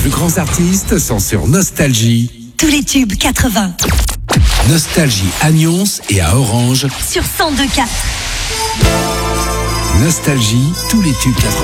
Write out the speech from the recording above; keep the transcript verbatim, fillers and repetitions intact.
plus grands artistes sont sur Nostalgie. Tous les tubes quatre-vingts. Nostalgie à Nyons et à Orange. Sur cent deux virgule quatre. Nostalgie, tous les tubes quatre-vingts.